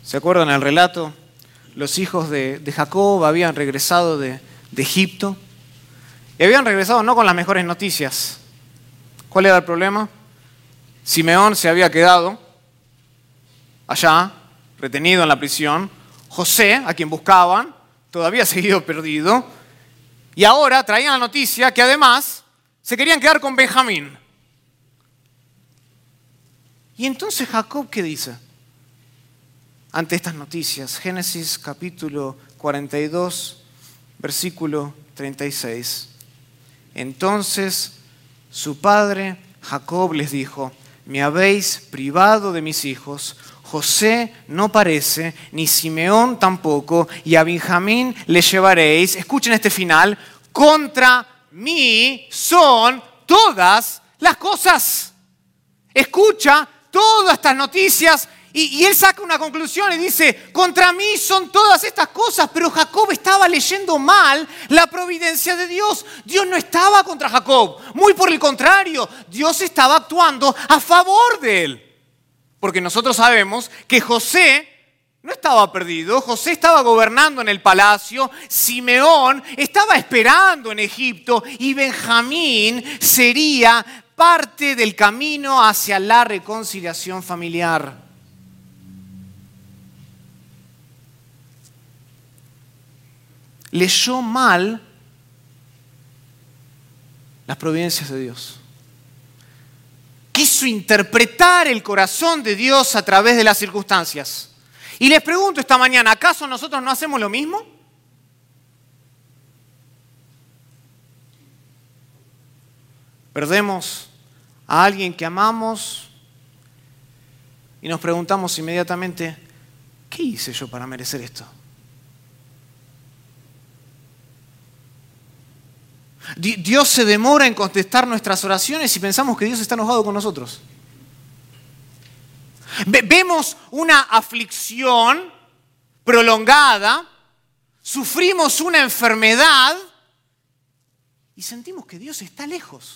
¿Se acuerdan el relato? Los hijos de Jacob habían regresado de Egipto y habían regresado no con las mejores noticias. ¿Cuál era el problema? Simeón se había quedado allá, retenido en la prisión. José, a quien buscaban, todavía seguido perdido. Y ahora traían la noticia que además se querían quedar con Benjamín. Y entonces Jacob, ¿qué dice ante estas noticias? Génesis capítulo 42, versículo 36. Entonces su padre Jacob les dijo: me habéis privado de mis hijos. José no parece, ni Simeón tampoco, y a Benjamín le llevaréis. Escuchen este final: contra mí son todas las cosas. Escucha todas estas noticias y él saca una conclusión y dice: contra mí son todas estas cosas. Pero Jacob estaba leyendo mal la providencia de Dios. Dios no estaba contra Jacob, muy por el contrario, Dios estaba actuando a favor de él. Porque nosotros sabemos que José no estaba perdido, José estaba gobernando en el palacio, Simeón estaba esperando en Egipto y Benjamín sería parte del camino hacia la reconciliación familiar. Leyó mal las providencias de Dios. Quiso interpretar el corazón de Dios a través de las circunstancias. Y les pregunto esta mañana, ¿acaso nosotros no hacemos lo mismo? Perdemos a alguien que amamos y nos preguntamos inmediatamente: ¿qué hice yo para merecer esto? Dios se demora en contestar nuestras oraciones y pensamos que Dios está enojado con nosotros. Vemos una aflicción prolongada, sufrimos una enfermedad y sentimos que Dios está lejos.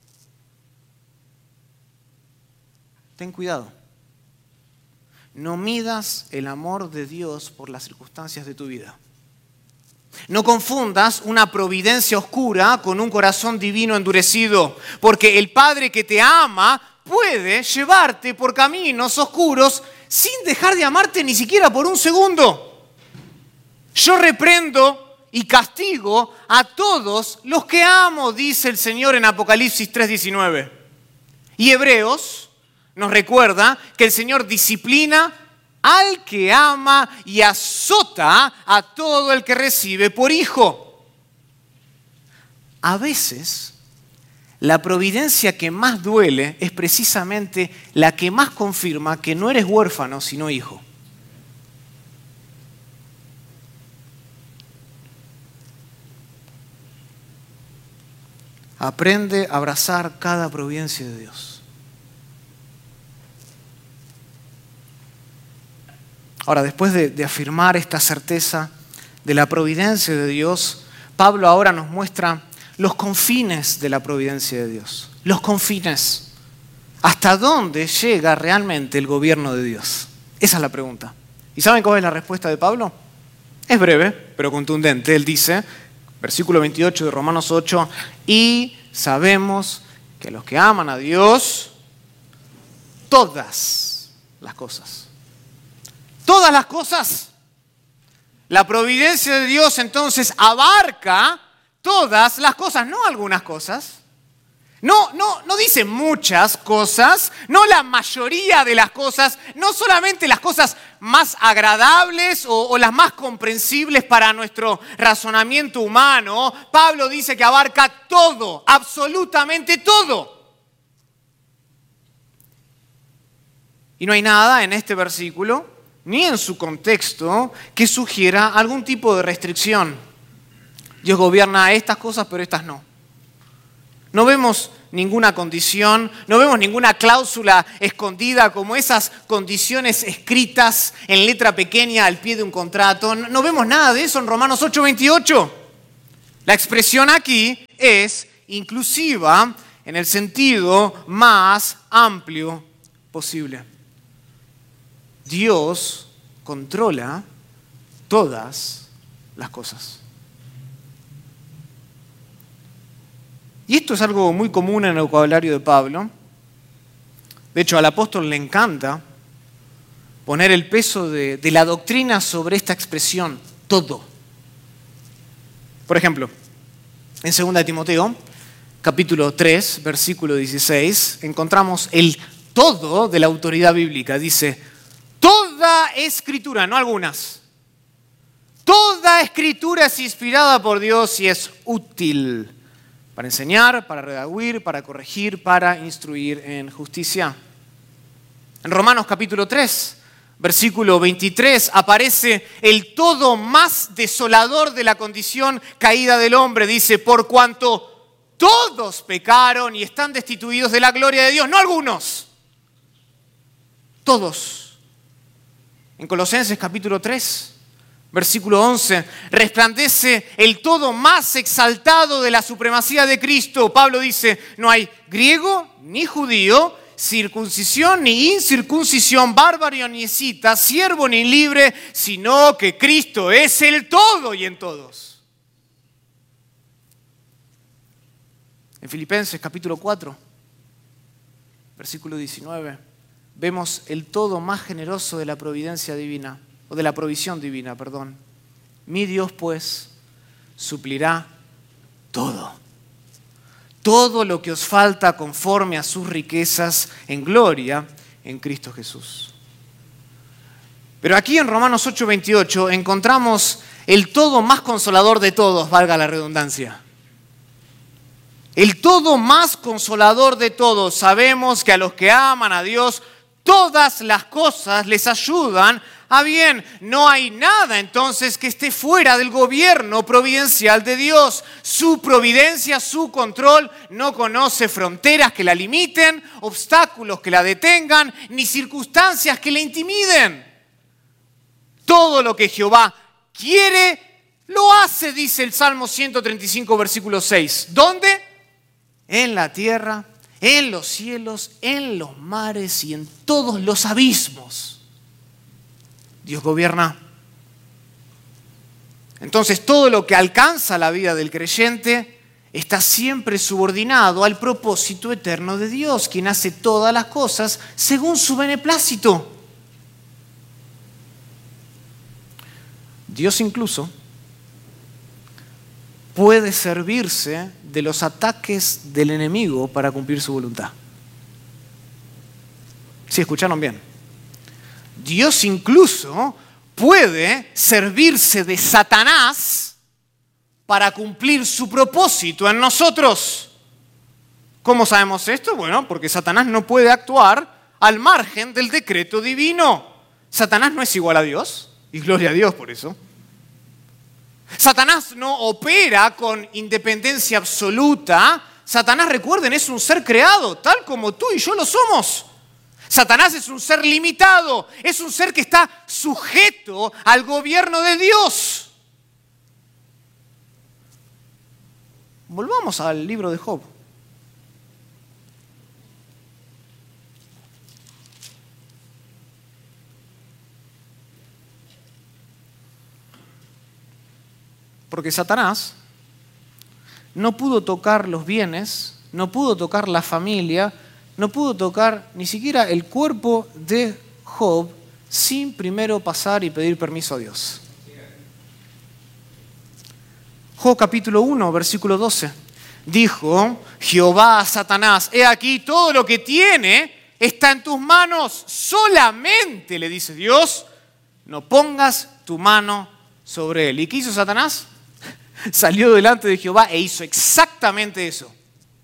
Ten cuidado. No midas el amor de Dios por las circunstancias de tu vida. No confundas una providencia oscura con un corazón divino endurecido, porque el Padre que te ama puede llevarte por caminos oscuros sin dejar de amarte ni siquiera por un segundo. Yo reprendo y castigo a todos los que amo, dice el Señor en Apocalipsis 3:19. Y Hebreos nos recuerda que el Señor disciplina al que ama y azota a todo el que recibe por hijo. A veces, la providencia que más duele es precisamente la que más confirma que no eres huérfano, sino hijo. Aprende a abrazar cada providencia de Dios. Ahora, después de afirmar esta certeza de la providencia de Dios, Pablo ahora nos muestra los confines de la providencia de Dios. Los confines. ¿Hasta dónde llega realmente el gobierno de Dios? Esa es la pregunta. ¿Y saben cuál es la respuesta de Pablo? Es breve, pero contundente. Él dice, versículo 28 de Romanos 8, y sabemos que los que aman a Dios, todas las cosas. Todas las cosas. La providencia de Dios entonces abarca todas las cosas, no algunas cosas. No dice muchas cosas, no la mayoría de las cosas, no solamente las cosas más agradables o las más comprensibles para nuestro razonamiento humano. Pablo dice que abarca todo, absolutamente todo. Y no hay nada en este versículo ni en su contexto que sugiera algún tipo de restricción. Dios gobierna estas cosas, pero estas no. No vemos ninguna condición, no vemos ninguna cláusula escondida como esas condiciones escritas en letra pequeña al pie de un contrato. No vemos nada de eso en Romanos 8:28. La expresión aquí es inclusiva en el sentido más amplio posible. Dios controla todas las cosas. Y esto es algo muy común en el vocabulario de Pablo. De hecho, al apóstol le encanta poner el peso de la doctrina sobre esta expresión, todo. Por ejemplo, en 2 Timoteo, capítulo 3, versículo 16, encontramos el todo de la autoridad bíblica. Dice, toda escritura, no algunas, toda escritura es inspirada por Dios y es útil para enseñar, para redarguir, para corregir, para instruir en justicia. En Romanos capítulo 3, versículo 23, aparece el todo más desolador de la condición caída del hombre. Dice, por cuanto todos pecaron y están destituidos de la gloria de Dios, no algunos, todos. En Colosenses capítulo 3, versículo 11, resplandece el todo más exaltado de la supremacía de Cristo. Pablo dice, no hay griego ni judío, circuncisión ni incircuncisión, bárbaro ni escita, siervo ni libre, sino que Cristo es el todo y en todos. En Filipenses capítulo 4, versículo 19, vemos el todo más generoso de la providencia divina, o de la provisión divina, perdón. Mi Dios, pues, suplirá todo lo que os falta conforme a sus riquezas en gloria en Cristo Jesús. Pero aquí en Romanos 8:28 encontramos el todo más consolador de todos, valga la redundancia. El todo más consolador de todos. Sabemos que a los que aman a Dios, todas las cosas les ayudan a bien. No hay nada entonces que esté fuera del gobierno providencial de Dios. Su providencia, su control no conoce fronteras que la limiten, obstáculos que la detengan, ni circunstancias que la intimiden. Todo lo que Jehová quiere, lo hace, dice el Salmo 135, versículo 6. ¿Dónde? En la tierra, en los cielos, en los mares y en todos los abismos. Dios gobierna. Entonces todo lo que alcanza la vida del creyente está siempre subordinado al propósito eterno de Dios, quien hace todas las cosas según su beneplácito. Dios incluso puede servirse de los ataques del enemigo para cumplir su voluntad. ¿Sí escucharon bien? Dios incluso puede servirse de Satanás para cumplir su propósito en nosotros. ¿Cómo sabemos esto? Bueno, porque Satanás no puede actuar al margen del decreto divino. Satanás no es igual a Dios, y gloria a Dios por eso. Satanás no opera con independencia absoluta. Satanás, recuerden, es un ser creado, tal como tú y yo lo somos. Satanás es un ser limitado, es un ser que está sujeto al gobierno de Dios. Volvamos al libro de Job. Porque Satanás no pudo tocar los bienes, no pudo tocar la familia, no pudo tocar ni siquiera el cuerpo de Job sin primero pasar y pedir permiso a Dios. Job capítulo 1, versículo 12. Dijo Jehová a Satanás, he aquí todo lo que tiene está en tus manos, solamente, le dice Dios, no pongas tu mano sobre él. ¿Y qué hizo Satanás? Salió delante de Jehová e hizo exactamente eso.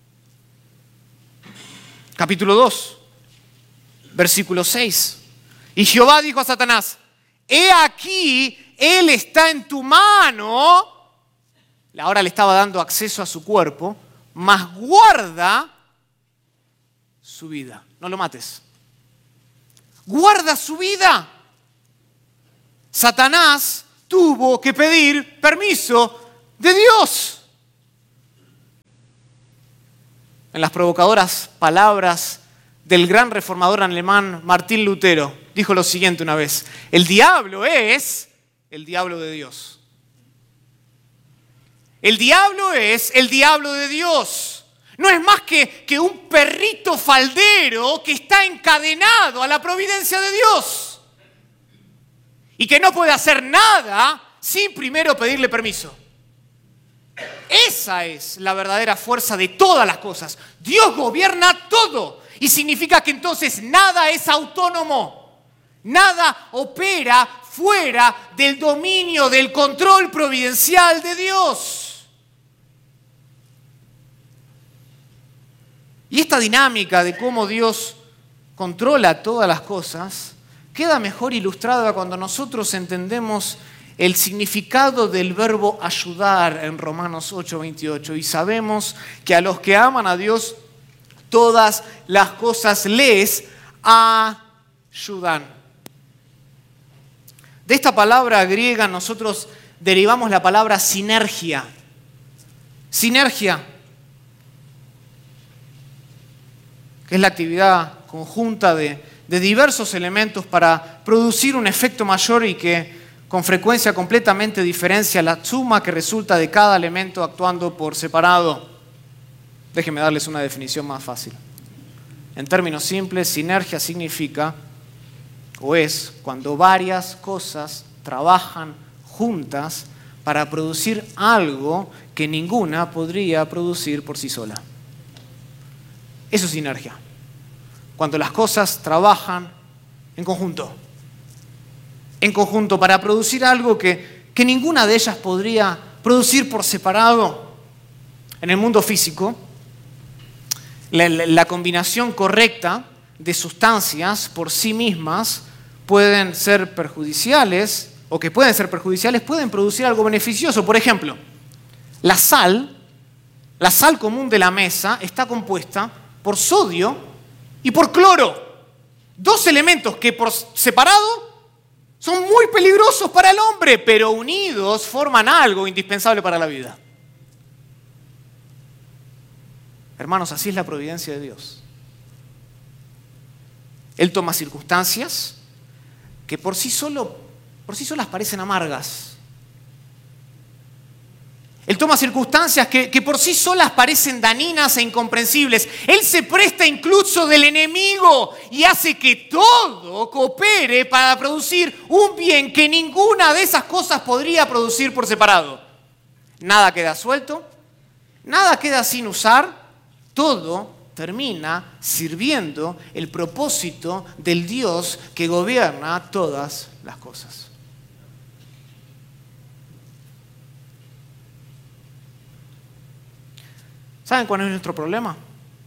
Capítulo 2, versículo 6. Y Jehová dijo a Satanás, he aquí, él está en tu mano. Ahora le estaba dando acceso a su cuerpo, mas guarda su vida. No lo mates. Guarda su vida. Satanás tuvo que pedir permiso de Dios. En las provocadoras palabras del gran reformador alemán Martín Lutero, dijo lo siguiente una vez: el diablo es el diablo de Dios. El diablo es el diablo de Dios. No es más que un perrito faldero que está encadenado a la providencia de Dios y que no puede hacer nada sin primero pedirle permiso. Esa es la verdadera fuerza de todas las cosas. Dios gobierna todo y significa que entonces nada es autónomo. Nada opera fuera del dominio, del control providencial de Dios. Y esta dinámica de cómo Dios controla todas las cosas queda mejor ilustrada cuando nosotros entendemos el significado del verbo ayudar en Romanos 8:28 y sabemos que a los que aman a Dios todas las cosas les ayudan. De esta palabra griega nosotros derivamos la palabra sinergia. Sinergia, que es la actividad conjunta de diversos elementos para producir un efecto mayor y que con frecuencia completamente diferencia la suma que resulta de cada elemento actuando por separado. Déjenme darles una definición más fácil. En términos simples, sinergia significa, o es, cuando varias cosas trabajan juntas para producir algo que ninguna podría producir por sí sola. Eso es sinergia. Cuando las cosas trabajan en conjunto para producir algo que ninguna de ellas podría producir por separado. En el mundo físico, la combinación correcta de sustancias por sí mismas pueden ser perjudiciales, o que pueden ser perjudiciales, pueden producir algo beneficioso. Por ejemplo, la sal común de la mesa está compuesta por sodio y por cloro. Dos elementos que por separado son muy peligrosos para el hombre, pero unidos forman algo indispensable para la vida. Hermanos, así es la providencia de Dios. Él toma circunstancias que por sí solas parecen amargas. Él toma circunstancias que por sí solas parecen dañinas e incomprensibles. Él se presta incluso del enemigo y hace que todo coopere para producir un bien que ninguna de esas cosas podría producir por separado. Nada queda suelto, nada queda sin usar, todo termina sirviendo el propósito del Dios que gobierna todas las cosas. ¿Saben cuál es nuestro problema?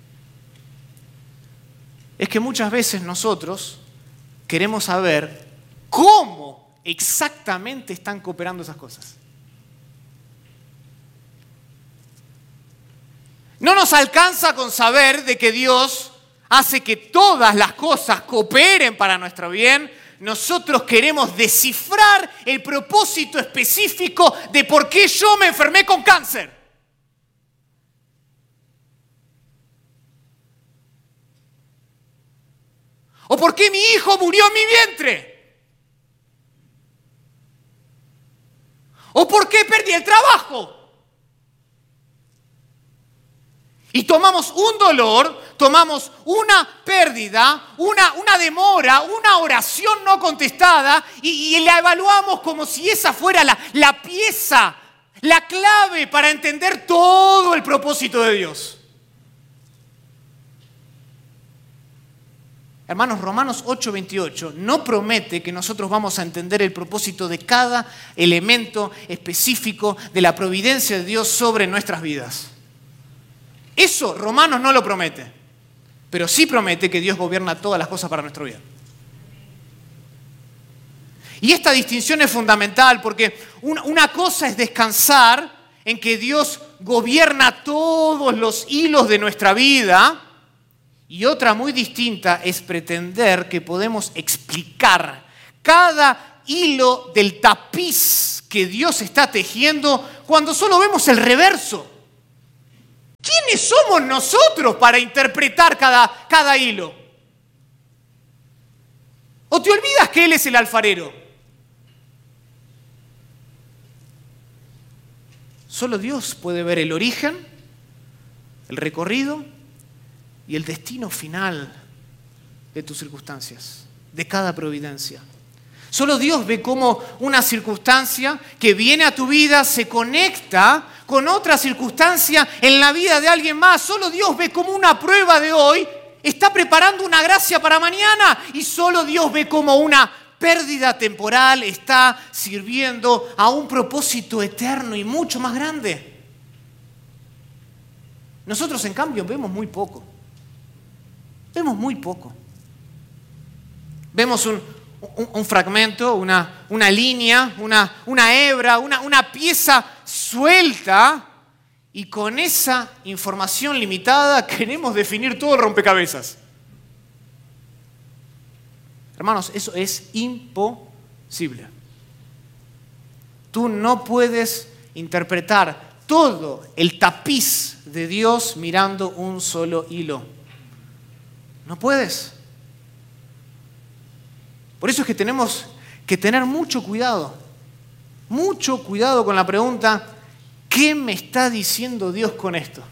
Es que muchas veces nosotros queremos saber cómo exactamente están cooperando esas cosas. No nos alcanza con saber de que Dios hace que todas las cosas cooperen para nuestro bien. Nosotros queremos descifrar el propósito específico de por qué yo me enfermé con cáncer. ¿O por qué mi hijo murió en mi vientre? ¿O por qué perdí el trabajo? Y tomamos un dolor, tomamos una pérdida, una demora, una oración no contestada y la evaluamos como si esa fuera la pieza, la clave para entender todo el propósito de Dios. Hermanos, Romanos 8:28 no promete que nosotros vamos a entender el propósito de cada elemento específico de la providencia de Dios sobre nuestras vidas. Eso Romanos no lo promete, pero sí promete que Dios gobierna todas las cosas para nuestro bien. Y esta distinción es fundamental porque una cosa es descansar en que Dios gobierna todos los hilos de nuestra vida. Y otra muy distinta es pretender que podemos explicar cada hilo del tapiz que Dios está tejiendo cuando solo vemos el reverso. ¿Quiénes somos nosotros para interpretar cada hilo? ¿O te olvidas que Él es el alfarero? Solo Dios puede ver el origen, el recorrido y el destino final de tus circunstancias, de cada providencia. Solo Dios ve cómo una circunstancia que viene a tu vida se conecta con otra circunstancia en la vida de alguien más. Solo Dios ve cómo una prueba de hoy está preparando una gracia para mañana. Y solo Dios ve cómo una pérdida temporal está sirviendo a un propósito eterno y mucho más grande. Nosotros, en cambio, vemos muy poco. Vemos muy poco. Vemos un fragmento, una línea, una hebra, una pieza suelta, y con esa información limitada queremos definir todo el rompecabezas. Hermanos, eso es imposible. Tú no puedes interpretar todo el tapiz de Dios mirando un solo hilo. No puedes. Por eso es que tenemos que tener mucho cuidado con la pregunta, ¿qué me está diciendo Dios con esto?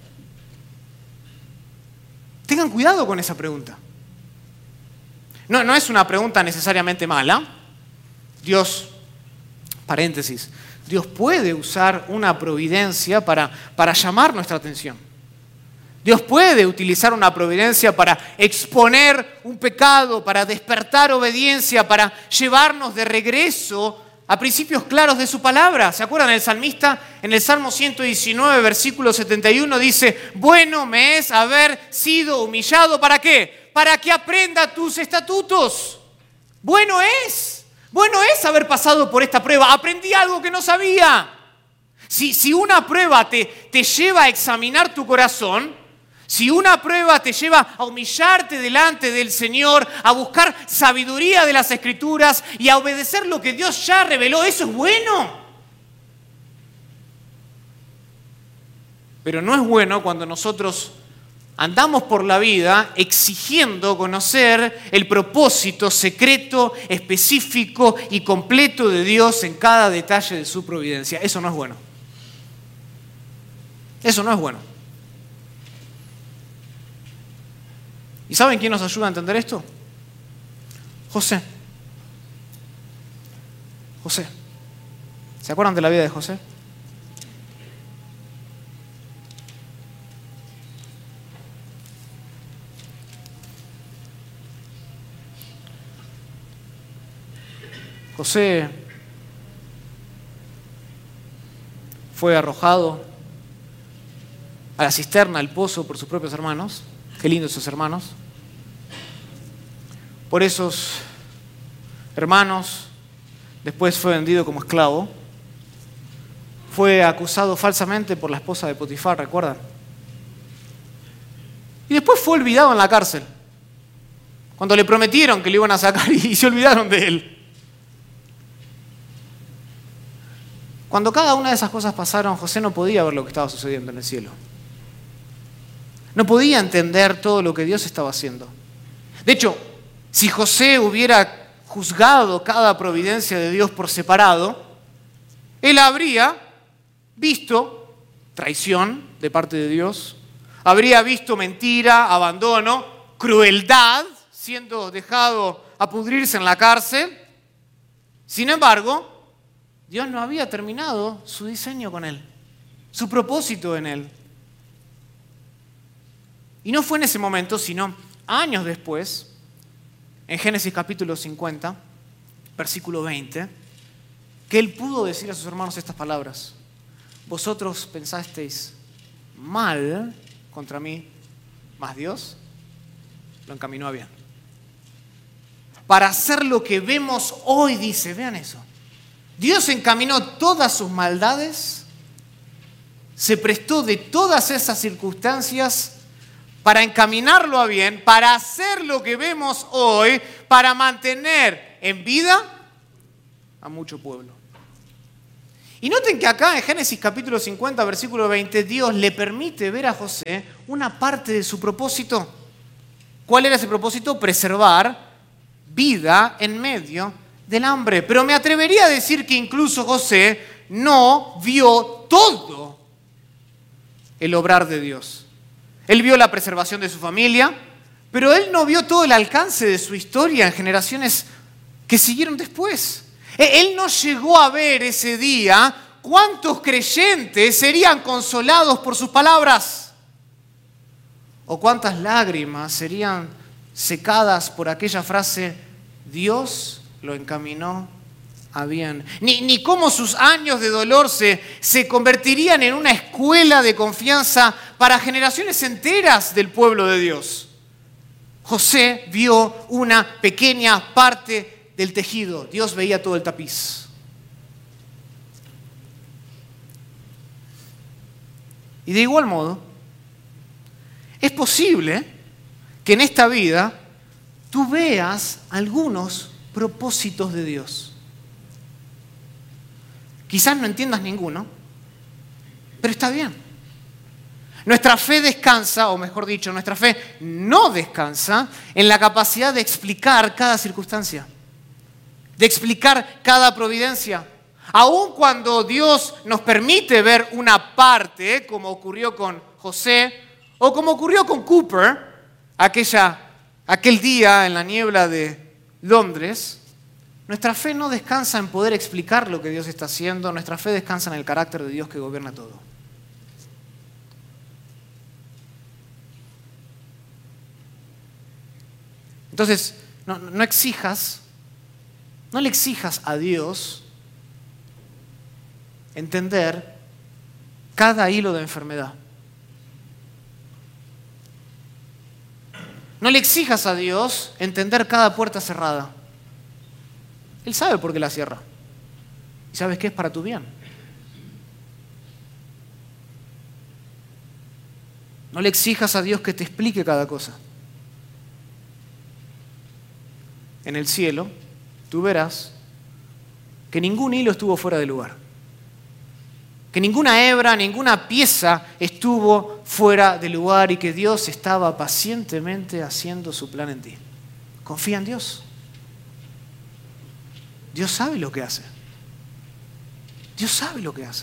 Tengan cuidado con esa pregunta. No es una pregunta necesariamente mala. Dios, paréntesis, Dios puede usar una providencia para llamar nuestra atención. Dios puede utilizar una providencia para exponer un pecado, para despertar obediencia, para llevarnos de regreso a principios claros de su palabra. ¿Se acuerdan? El salmista en el Salmo 119, versículo 71 dice, bueno me es haber sido humillado, ¿para qué? Para que aprenda tus estatutos. Bueno es haber pasado por esta prueba. Aprendí algo que no sabía. Si una prueba te lleva a examinar tu corazón, si una prueba te lleva a humillarte delante del Señor, a buscar sabiduría de las Escrituras y a obedecer lo que Dios ya reveló, eso es bueno. Pero no es bueno cuando nosotros andamos por la vida exigiendo conocer el propósito secreto, específico y completo de Dios en cada detalle de su providencia. Eso no es bueno. Eso no es bueno. ¿Y saben quién nos ayuda a entender esto? José. ¿Se acuerdan de la vida de José? José fue arrojado a la cisterna, al pozo, por sus propios hermanos. Qué lindos esos hermanos. Por esos hermanos, después fue vendido como esclavo. Fue acusado falsamente por la esposa de Potifar, ¿recuerdan? Y después fue olvidado en la cárcel. Cuando le prometieron que le iban a sacar y se olvidaron de él. Cuando cada una de esas cosas pasaron, José no podía ver lo que estaba sucediendo en el cielo. No podía entender todo lo que Dios estaba haciendo. De hecho, si José hubiera juzgado cada providencia de Dios por separado, él habría visto traición de parte de Dios, habría visto mentira, abandono, crueldad, siendo dejado a pudrirse en la cárcel. Sin embargo, Dios no había terminado su diseño con él, su propósito en él. Y no fue en ese momento, sino años después, en Génesis capítulo 50, versículo 20, que él pudo decir a sus hermanos estas palabras. Vosotros pensasteis mal contra mí, mas Dios lo encaminó a bien. Para hacer lo que vemos hoy, dice, vean eso. Dios encaminó todas sus maldades, se prestó de todas esas circunstancias para encaminarlo a bien, para hacer lo que vemos hoy, para mantener en vida a mucho pueblo. Y noten que acá en Génesis capítulo 50, versículo 20, Dios le permite ver a José una parte de su propósito. ¿Cuál era ese propósito? Preservar vida en medio del hambre. Pero me atrevería a decir que incluso José no vio todo el obrar de Dios. Él vio la preservación de su familia, pero él no vio todo el alcance de su historia en generaciones que siguieron después. Él no llegó a ver ese día cuántos creyentes serían consolados por sus palabras o cuántas lágrimas serían secadas por aquella frase, Dios lo encaminó a bien. Ni cómo sus años de dolor se convertirían en una escuela de confianza para generaciones enteras del pueblo de Dios. José vio una pequeña parte del tejido. Dios veía todo el tapiz. Y de igual modo, es posible que en esta vida tú veas algunos propósitos de Dios. Quizás no entiendas ninguno, pero está bien. Nuestra fe descansa, o mejor dicho, nuestra fe no descansa en la capacidad de explicar cada circunstancia, de explicar cada providencia. Aun cuando Dios nos permite ver una parte, como ocurrió con José, o como ocurrió con Cooper, aquel día en la niebla de Londres, nuestra fe no descansa en poder explicar lo que Dios está haciendo, nuestra fe descansa en el carácter de Dios que gobierna todo. Entonces, no le exijas a Dios entender cada hilo de enfermedad. No le exijas a Dios entender cada puerta cerrada. Él sabe por qué la cierra. Y sabes que es para tu bien. No le exijas a Dios que te explique cada cosa. En el cielo, tú verás que ningún hilo estuvo fuera de lugar. Que ninguna hebra, ninguna pieza estuvo fuera de lugar y que Dios estaba pacientemente haciendo su plan en ti. Confía en Dios. Dios sabe lo que hace. Dios sabe lo que hace.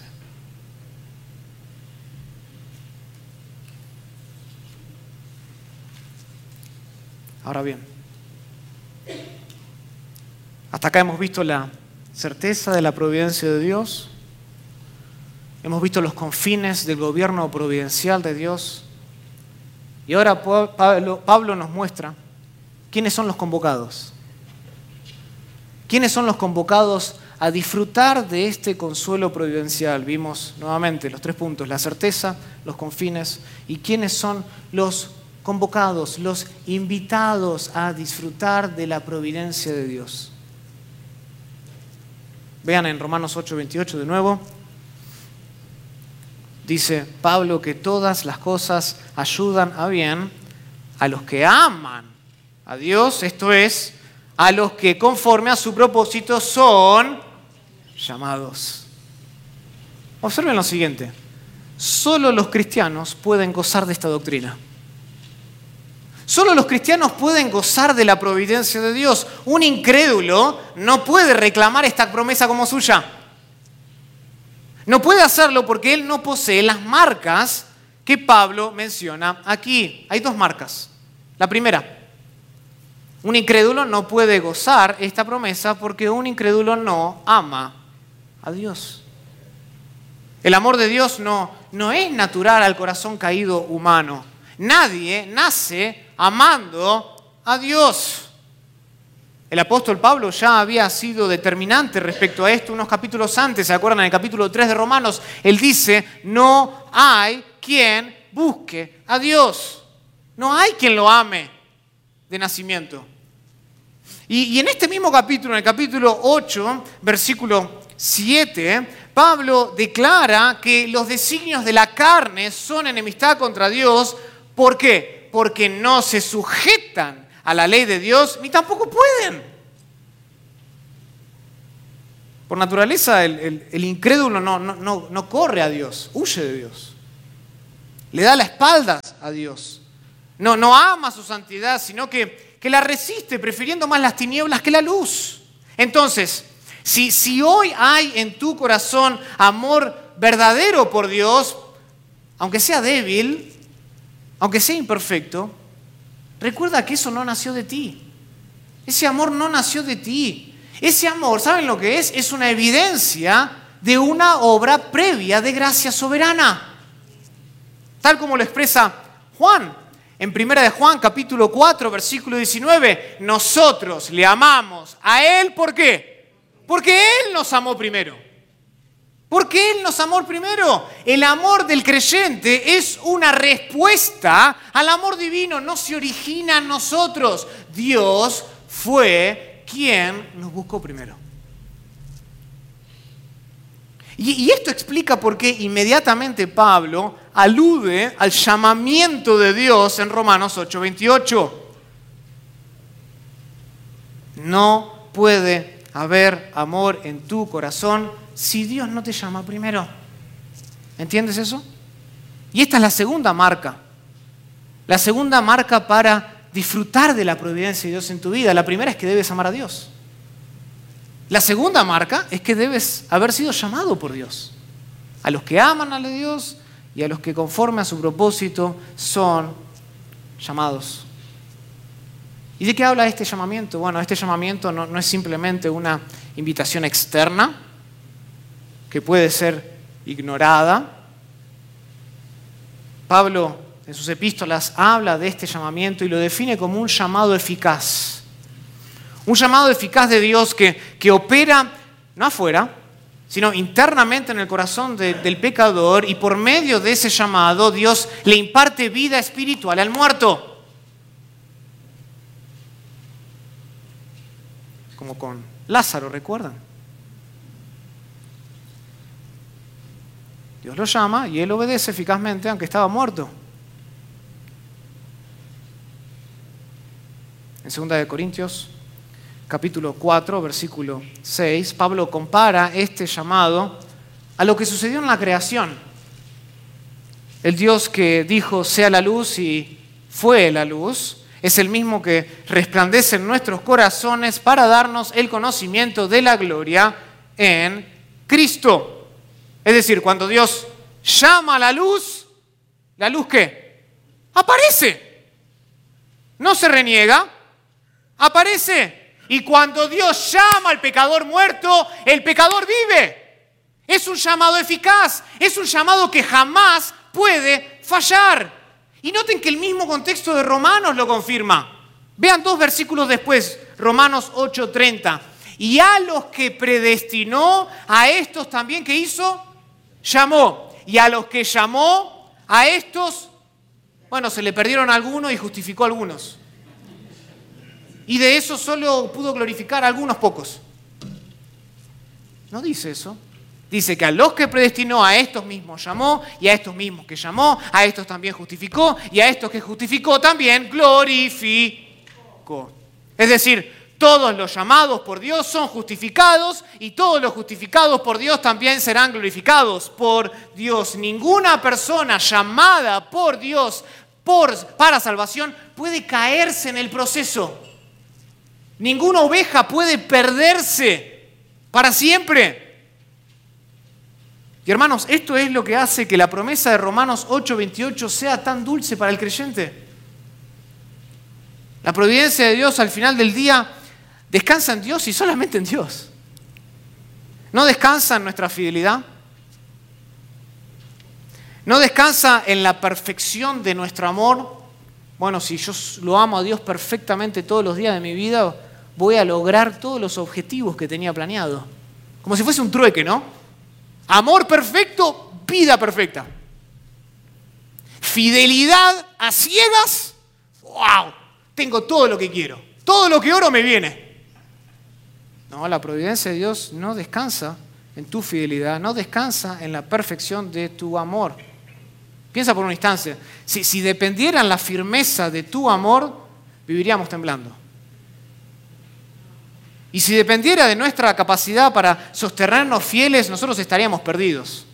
Ahora bien, hasta acá hemos visto la certeza de la providencia de Dios. Hemos visto los confines del gobierno providencial de Dios. Y ahora Pablo nos muestra quiénes son los convocados. ¿Quiénes son los convocados a disfrutar de este consuelo providencial? Vimos nuevamente los 3 puntos, la certeza, los confines y quiénes son los convocados, los invitados a disfrutar de la providencia de Dios. Vean en Romanos 8:28 de nuevo. Dice Pablo que todas las cosas ayudan a bien a los que aman a Dios, esto es, a los que conforme a su propósito son llamados. Observen lo siguiente, solo los cristianos pueden gozar de esta doctrina. Solo los cristianos pueden gozar de la providencia de Dios. Un incrédulo no puede reclamar esta promesa como suya. No puede hacerlo porque él no posee las marcas que Pablo menciona aquí. Hay 2 marcas. La primera, un incrédulo no puede gozar esta promesa porque un incrédulo no ama a Dios. El amor de Dios no es natural al corazón caído humano. Nadie nace amando a Dios. El apóstol Pablo ya había sido determinante respecto a esto unos capítulos antes. ¿Se acuerdan? En el capítulo 3 de Romanos, él dice, no hay quien busque a Dios. No hay quien lo ame de nacimiento. Y en este mismo capítulo, en el capítulo 8, versículo 7, Pablo declara que los designios de la carne son enemistad contra Dios. ¿Por qué? Porque no se sujetan a la ley de Dios, ni tampoco pueden. Por naturaleza, el incrédulo no corre a Dios, huye de Dios. Le da la espalda a Dios. No ama su santidad, sino que que la resiste, prefiriendo más las tinieblas que la luz. Entonces, si hoy hay en tu corazón amor verdadero por Dios, aunque sea débil, aunque sea imperfecto, recuerda que eso no nació de ti. Ese amor no nació de ti. Ese amor, ¿saben lo que es? Es una evidencia de una obra previa de gracia soberana. Tal como lo expresa Juan. En 1 de Juan, capítulo 4, versículo 19, nosotros le amamos a Él, ¿por qué? Porque Él nos amó primero. Porque Él nos amó primero. El amor del creyente es una respuesta al amor divino, no se origina en nosotros. Dios fue quien nos buscó primero. Y esto explica por qué inmediatamente Pablo alude al llamamiento de Dios en Romanos 8:28. No puede haber amor en tu corazón si Dios no te llama primero. ¿Entiendes eso? Y esta es la segunda marca. La segunda marca para disfrutar de la providencia de Dios en tu vida. La primera es que debes amar a Dios. La segunda marca es que debes haber sido llamado por Dios. A los que aman a Dios y a los que conforme a su propósito son llamados. ¿Y de qué habla este llamamiento? Bueno, este llamamiento no es simplemente una invitación externa que puede ser ignorada. Pablo en sus epístolas habla de este llamamiento y lo define como un llamado eficaz. Un llamado eficaz de Dios que opera no afuera, sino internamente en el corazón del pecador, y por medio de ese llamado Dios le imparte vida espiritual al muerto. Como con Lázaro, ¿recuerdan? Dios lo llama y él obedece eficazmente aunque estaba muerto. En 2 de Corintios, capítulo 4, versículo 6, Pablo compara este llamado a lo que sucedió en la creación. El Dios que dijo, sea la luz, y fue la luz, es el mismo que resplandece en nuestros corazones para darnos el conocimiento de la gloria en Cristo. Es decir, cuando Dios llama a ¿la luz qué? Aparece. No se reniega, aparece. Y cuando Dios llama al pecador muerto, el pecador vive. Es un llamado eficaz, es un llamado que jamás puede fallar. Y noten que el mismo contexto de Romanos lo confirma. Vean 2 versículos después, Romanos 8:30. Y a los que predestinó, a estos también, ¿qué hizo? Llamó. Y a los que llamó, a estos, bueno, se le perdieron algunos y justificó a algunos. Y de eso solo pudo glorificar a algunos pocos. No dice eso. Dice que a los que predestinó, a estos mismos llamó, y a estos mismos que llamó, a estos también justificó, y a estos que justificó también glorificó. Es decir, todos los llamados por Dios son justificados, y todos los justificados por Dios también serán glorificados por Dios. Ninguna persona llamada por Dios para salvación puede caerse en el proceso. Ninguna oveja puede perderse para siempre. Y hermanos, esto es lo que hace que la promesa de Romanos 8:28 sea tan dulce para el creyente. La providencia de Dios al final del día descansa en Dios y solamente en Dios. No descansa en nuestra fidelidad. No descansa en la perfección de nuestro amor. Bueno, si yo lo amo a Dios perfectamente todos los días de mi vida, voy a lograr todos los objetivos que tenía planeado. Como si fuese un trueque, ¿no? Amor perfecto, vida perfecta. Fidelidad a ciegas, ¡wow! Tengo todo lo que quiero. Todo lo que oro me viene. No, la providencia de Dios no descansa en tu fidelidad, no descansa en la perfección de tu amor. Piensa por un instante, si dependiera en la firmeza de tu amor, viviríamos temblando. Y si dependiera de nuestra capacidad para sostenernos fieles, nosotros estaríamos perdidos.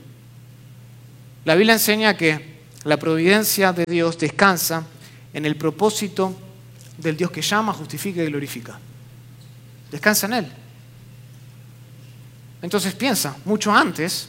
La Biblia enseña que la providencia de Dios descansa en el propósito del Dios que llama, justifica y glorifica. Descansa en Él. Entonces piensa, mucho antes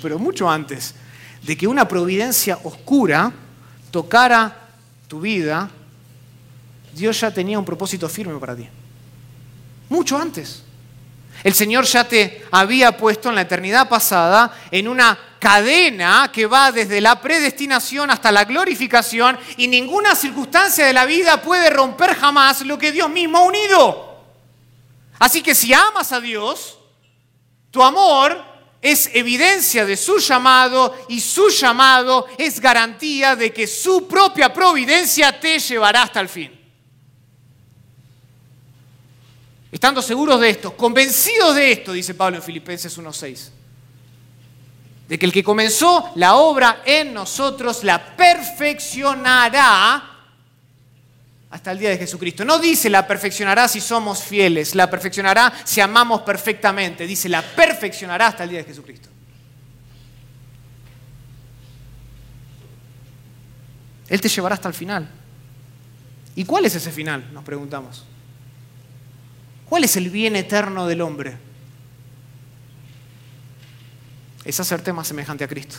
de que una providencia oscura tocara tu vida, Dios ya tenía un propósito firme para ti. Mucho antes. El Señor ya te había puesto en la eternidad pasada en una cadena que va desde la predestinación hasta la glorificación, y ninguna circunstancia de la vida puede romper jamás lo que Dios mismo ha unido. Así que si amas a Dios, tu amor es evidencia de su llamado, y su llamado es garantía de que su propia providencia te llevará hasta el fin. Estando seguros de esto, convencidos de esto, dice Pablo en Filipenses 1:6, de que el que comenzó la obra en nosotros la perfeccionará hasta el día de Jesucristo. No dice la perfeccionará si somos fieles, la perfeccionará si amamos perfectamente, dice la perfeccionará hasta el día de Jesucristo. Él te llevará hasta el final. ¿Y cuál es ese final? Nos preguntamos. ¿Cuál es el bien eterno del hombre? Es hacerte más semejante a Cristo.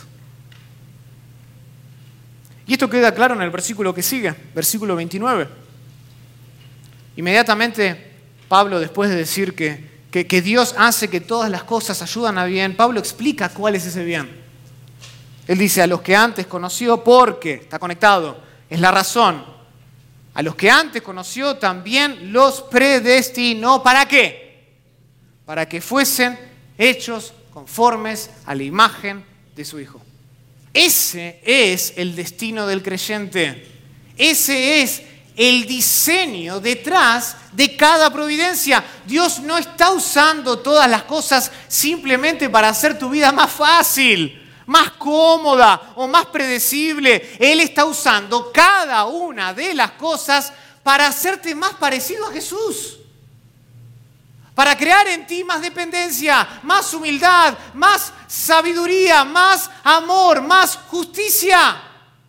Y esto queda claro en el versículo que sigue, versículo 29. Inmediatamente Pablo, después de decir que Dios hace que todas las cosas ayudan a bien, Pablo explica cuál es ese bien. Él dice, a los que antes conoció, porque, está conectado, es la razón. A los que antes conoció también los predestinó. ¿Para qué? Para que fuesen hechos conformes a la imagen de su Hijo. Ese es el destino del creyente. Ese es el diseño detrás de cada providencia. Dios no está usando todas las cosas simplemente para hacer tu vida más fácil, más cómoda o más predecible. Él está usando cada una de las cosas para hacerte más parecido a Jesús. Para crear en ti más dependencia, más humildad, más sabiduría, más amor, más justicia.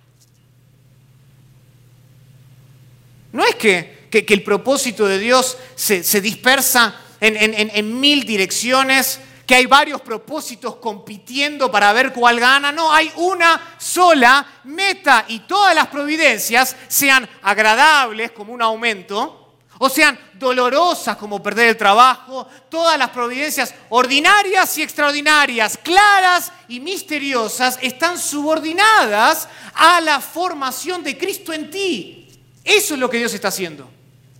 No es que el propósito de Dios se dispersa en mil direcciones, que hay varios propósitos compitiendo para ver cuál gana. No, hay una sola meta, y todas las providencias, sean agradables como un aumento, o sean dolorosas como perder el trabajo, todas las providencias ordinarias y extraordinarias, claras y misteriosas, están subordinadas a la formación de Cristo en ti. Eso es lo que Dios está haciendo.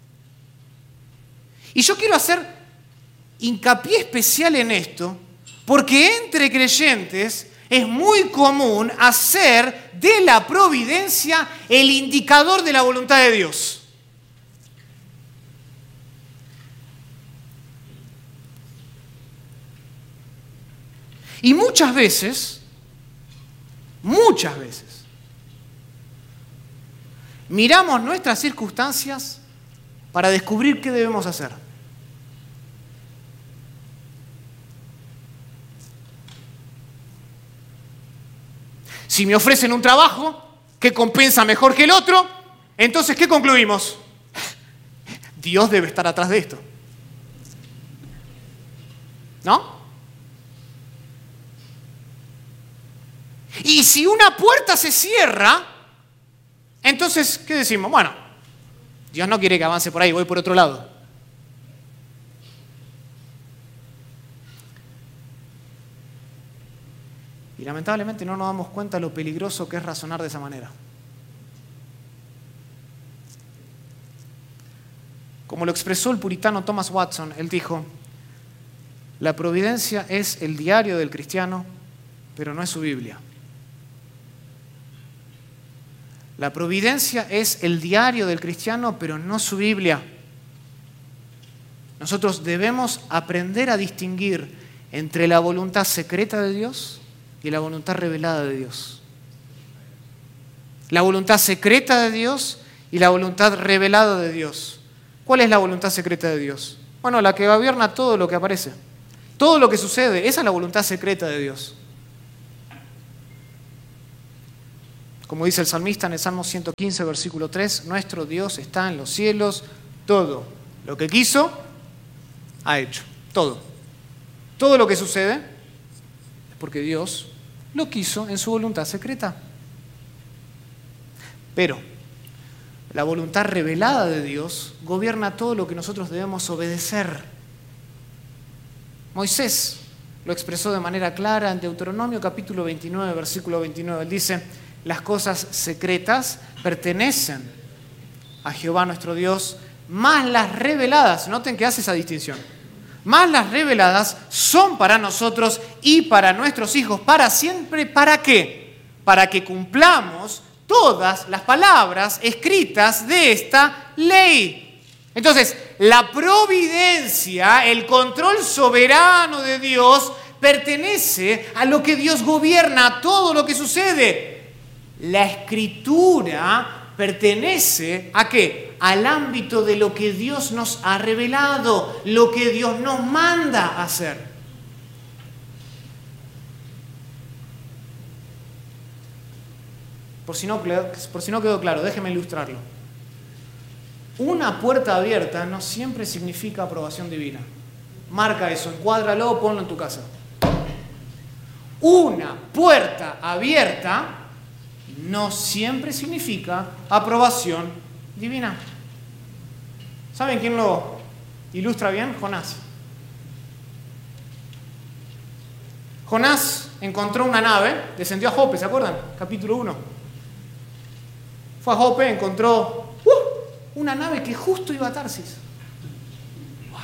Y yo quiero hacer hincapié especial en esto, porque entre creyentes es muy común hacer de la providencia el indicador de la voluntad de Dios. Y muchas veces, miramos nuestras circunstancias para descubrir qué debemos hacer. Si me ofrecen un trabajo que compensa mejor que el otro, entonces, ¿qué concluimos? Dios debe estar atrás de esto. ¿No? Y si una puerta se cierra, entonces, ¿qué decimos? Bueno, Dios no quiere que avance por ahí, voy por otro lado. Y lamentablemente no nos damos cuenta lo peligroso que es razonar de esa manera. Como lo expresó el puritano Thomas Watson, él dijo, la providencia es el diario del cristiano, pero no es su Biblia. La providencia es el diario del cristiano, pero no su Biblia. Nosotros debemos aprender a distinguir entre la voluntad secreta de Dios y la voluntad revelada de Dios. La voluntad secreta de Dios y la voluntad revelada de Dios. ¿Cuál es la voluntad secreta de Dios? Bueno, la que gobierna todo lo que aparece. Todo lo que sucede, esa es la voluntad secreta de Dios. Como dice el salmista en el Salmo 115, versículo 3, nuestro Dios está en los cielos, todo lo que quiso, ha hecho. Todo. Todo lo que sucede es porque Dios lo quiso en su voluntad secreta. Pero la voluntad revelada de Dios gobierna todo lo que nosotros debemos obedecer. Moisés lo expresó de manera clara en Deuteronomio capítulo 29, versículo 29. Él dice: las cosas secretas pertenecen a Jehová nuestro Dios, más las reveladas, noten que hace esa distinción, más las reveladas son para nosotros y para nuestros hijos para siempre. ¿Para qué? Para que cumplamos todas las palabras escritas de esta ley. Entonces, la providencia, el control soberano de Dios, pertenece a lo que Dios gobierna, a todo lo que sucede. La Escritura pertenece ¿a qué? Al ámbito de lo que Dios nos ha revelado, lo que Dios nos manda a hacer. Por si no quedó claro, déjeme ilustrarlo. Una puerta abierta no siempre significa aprobación divina. Marca eso, encuádralo, ponlo en tu casa. Una puerta abierta no siempre significa aprobación divina. ¿Saben quién lo ilustra bien? Jonás. Jonás encontró una nave, descendió a Jope, ¿se acuerdan? Capítulo 1. Fue a Jope, encontró una nave que justo iba a Tarsis. ¡Wow!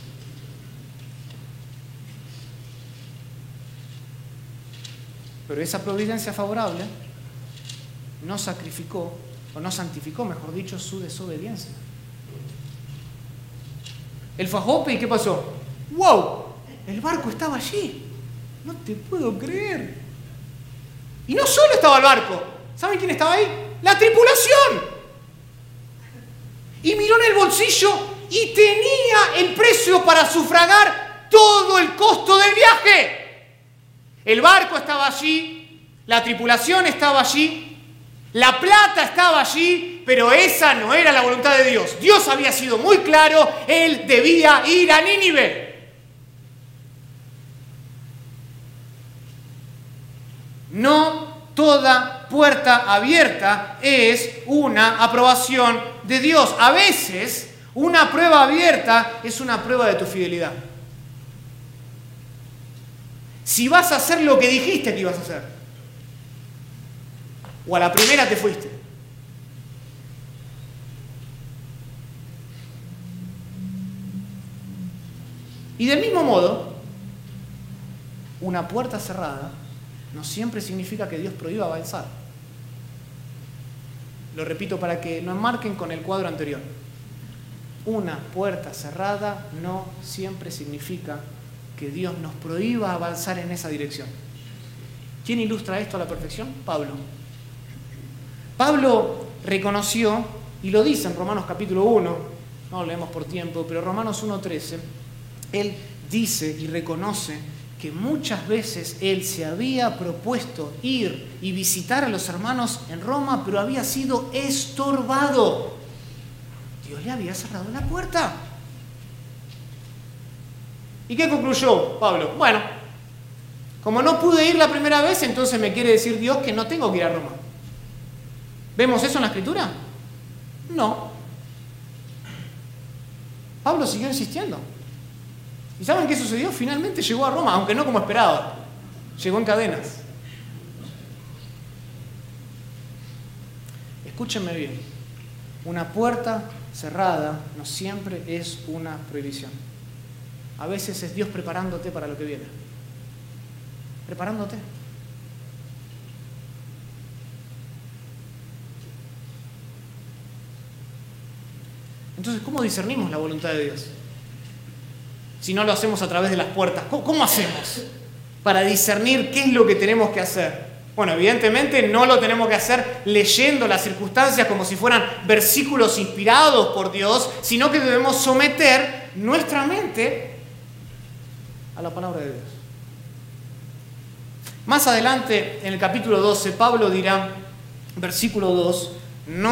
Pero esa providencia favorable no sacrificó, o no santificó, mejor dicho, su desobediencia. Él fue a Jope y ¿qué pasó? ¡Wow! El barco estaba allí. No te puedo creer. Y no solo estaba el barco. ¿Saben quién estaba ahí? ¡La tripulación! Y miró en el bolsillo y tenía el precio para sufragar todo el costo del viaje. El barco estaba allí, la tripulación estaba allí, la plata estaba allí, pero esa no era la voluntad de Dios. Dios había sido muy claro, él debía ir a Nínive. No toda puerta abierta es una aprobación de Dios. A veces, una prueba abierta es una prueba de tu fidelidad. Si vas a hacer lo que dijiste que ibas a hacer, o a la primera te fuiste. Y del mismo modo, una puerta cerrada no siempre significa que Dios prohíba avanzar. Lo repito para que lo enmarquen con el cuadro anterior. Una puerta cerrada no siempre significa que Dios nos prohíba avanzar en esa dirección. ¿Quién ilustra esto a la perfección? Pablo. Pablo reconoció, y lo dice en Romanos capítulo 1, no lo leemos por tiempo, pero Romanos 1:13, él dice y reconoce que muchas veces él se había propuesto ir y visitar a los hermanos en Roma, pero había sido estorbado. Dios le había cerrado la puerta. ¿Y qué concluyó Pablo? Bueno, como no pude ir la primera vez, entonces me quiere decir Dios que no tengo que ir a Roma. ¿Vemos eso en la Escritura? No. Pablo siguió insistiendo. ¿Y saben qué sucedió? Finalmente llegó a Roma, aunque no como esperaba. Llegó en cadenas. Escúchenme bien. Una puerta cerrada no siempre es una prohibición. A veces es Dios preparándote para lo que viene. Preparándote. Entonces, ¿cómo discernimos la voluntad de Dios? Si no lo hacemos a través de las puertas, ¿cómo hacemos para discernir qué es lo que tenemos que hacer? Bueno, evidentemente no lo tenemos que hacer leyendo las circunstancias como si fueran versículos inspirados por Dios, sino que debemos someter nuestra mente a la palabra de Dios. Más adelante, en el capítulo 12, Pablo dirá, versículo 2,